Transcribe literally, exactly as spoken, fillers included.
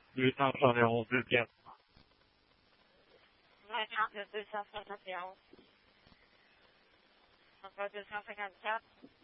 deux cent soixante et onze, deux pièces. vingt trente-neuf, deux cent soixante et onze. Encore deux cent cinquante-quatre.